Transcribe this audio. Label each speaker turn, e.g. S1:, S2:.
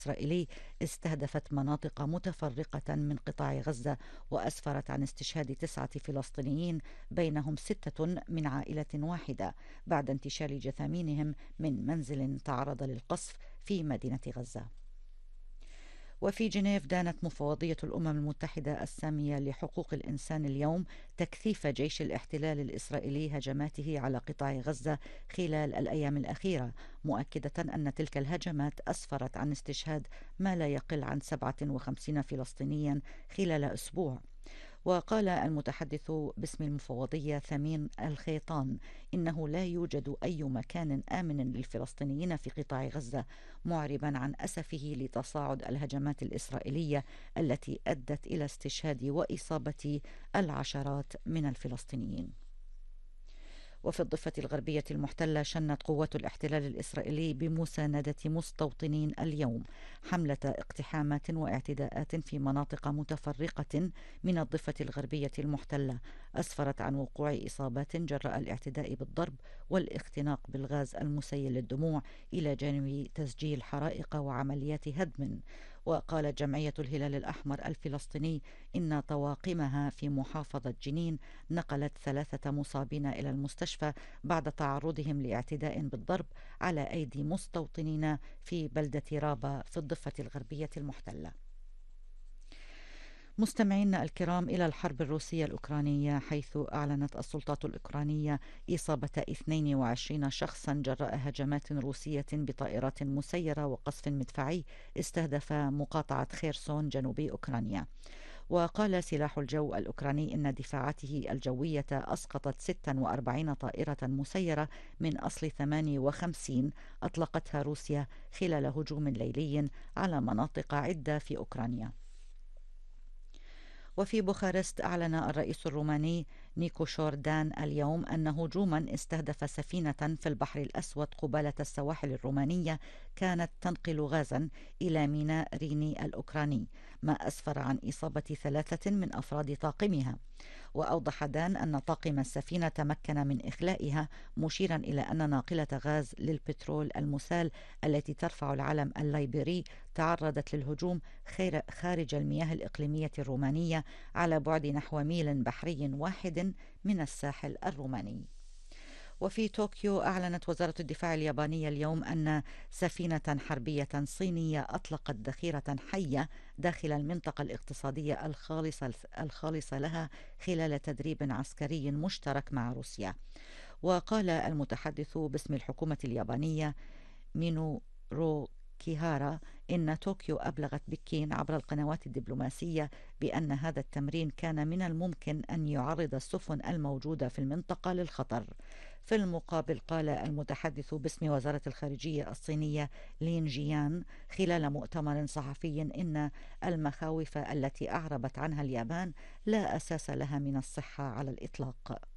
S1: الإسرائيلي استهدفت مناطق متفرقة من قطاع غزة، وأسفرت عن استشهاد 9 فلسطينيين بينهم 6 من عائلة واحدة بعد انتشال جثامينهم من منزل تعرض للقصف في مدينة غزة. وفي جنيف دانت مفوضية الأمم المتحدة السامية لحقوق الإنسان اليوم تكثيف جيش الاحتلال الإسرائيلي هجماته على قطاع غزة خلال الأيام الأخيرة، مؤكدة أن تلك الهجمات أسفرت عن استشهاد ما لا يقل عن 57 فلسطينيا خلال أسبوع. وقال المتحدث باسم المفوضية ثمين الخيطان إنه لا يوجد أي مكان آمن للفلسطينيين في قطاع غزة، معربا عن أسفه لتصاعد الهجمات الإسرائيلية التي أدت إلى استشهاد وإصابة العشرات من الفلسطينيين. وفي الضفة الغربية المحتلة شنت قوات الاحتلال الإسرائيلي بمساندة مستوطنين اليوم حملة اقتحامات واعتداءات في مناطق متفرقة من الضفة الغربية المحتلة، أسفرت عن وقوع إصابات جراء الاعتداء بالضرب والاختناق بالغاز المسيل للدموع، إلى جانب تسجيل حرائق وعمليات هدم. وقالت جمعية الهلال الأحمر الفلسطيني إن طواقمها في محافظة جنين نقلت 3 مصابين إلى المستشفى بعد تعرضهم لاعتداء بالضرب على أيدي مستوطنين في بلدة رابا في الضفة الغربية المحتلة. مستمعينا الكرام، إلى الحرب الروسية الأوكرانية، حيث أعلنت السلطات الأوكرانية إصابة 22 شخصا جراء هجمات روسية بطائرات مسيرة وقصف مدفعي استهدف مقاطعة خيرسون جنوبي أوكرانيا. وقال سلاح الجو الأوكراني إن دفاعاته الجوية أسقطت 46 طائرة مسيرة من أصل 58 أطلقتها روسيا خلال هجوم ليلي على مناطق عدة في أوكرانيا. وفي بوخارست أعلن الرئيس الروماني نيكو شوردان اليوم أن هجوما استهدف سفينة في البحر الأسود قبالة السواحل الرومانية كانت تنقل غازا إلى ميناء ريني الأوكراني، ما أسفر عن إصابة 3 من أفراد طاقمها. وأوضح دان أن طاقم السفينة تمكن من إخلائها، مشيرا إلى أن ناقلة غاز للبترول المسال التي ترفع العلم الليبري تعرضت للهجوم خارج المياه الإقليمية الرومانية على بعد نحو ميل بحري واحد من الساحل الروماني. وفي طوكيو أعلنت وزارة الدفاع اليابانية اليوم أن سفينة حربية صينية أطلقت ذخيرة حية داخل المنطقة الاقتصادية الخالصة لها خلال تدريب عسكري مشترك مع روسيا. وقال المتحدث باسم الحكومة اليابانية مينورو كيهارا إن طوكيو أبلغت بكين عبر القنوات الدبلوماسية بأن هذا التمرين كان من الممكن أن يعرض السفن الموجودة في المنطقة للخطر. في المقابل قال المتحدث باسم وزارة الخارجية الصينية لين جيان خلال مؤتمر صحفي إن المخاوف التي أعربت عنها اليابان لا أساس لها من الصحة على الإطلاق.